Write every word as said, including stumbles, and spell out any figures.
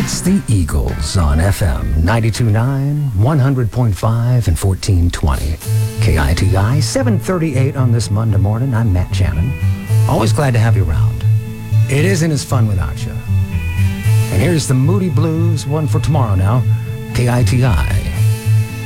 It's the Eagles on F M ninety-two point nine, one hundred point five, and fourteen twenty. K I T I, seven thirty-eight on this Monday morning. I'm Matt Shannon. Always glad to have you around. It isn't as fun without you. And here's the Moody Blues, one for tomorrow now. K I T I.